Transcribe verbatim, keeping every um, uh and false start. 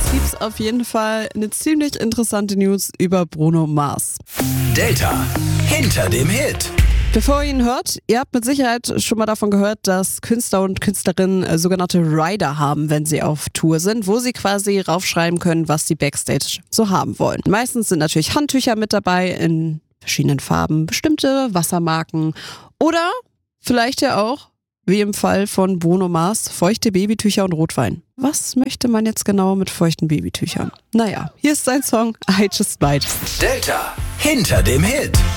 gibt's auf jeden Fall eine ziemlich interessante News über Bruno Mars. Delta hinter dem Hit. Bevor ihr ihn hört, ihr habt mit Sicherheit schon mal davon gehört, dass Künstler und Künstlerinnen äh, sogenannte Rider haben, wenn sie auf Tour sind, wo sie quasi raufschreiben können, was sie Backstage so haben wollen. Meistens sind natürlich Handtücher mit dabei in verschiedenen Farben, bestimmte Wassermarken oder vielleicht ja auch, wie im Fall von Bruno Mars, feuchte Babytücher und Rotwein. Was möchte man jetzt genau mit feuchten Babytüchern? Naja, hier ist sein Song I Just Might. Delta hinter dem Hit.